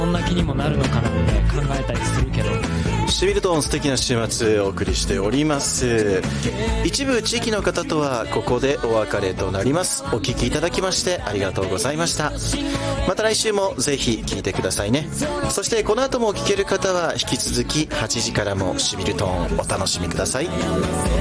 そんな気にもなるのかなって考えたりするけど、 シビルトン素敵な週末お送りしております。一部地域の方とはここでお別れとなります。お聞きいただきましてありがとうございました。また来週もぜひ聞いてくださいね。そしてこの後も聞ける方は引き続き8時からもシビルトンお楽しみください。